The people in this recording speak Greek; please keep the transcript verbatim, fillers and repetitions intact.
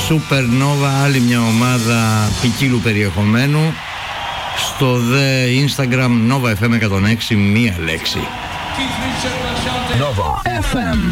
Supernova, άλλη μια ομάδα ποικίλου περιεχομένου. Στο δε Instagram Nova εφ εμ εκατόν έξι, μία λέξη. Nova εφ εμ.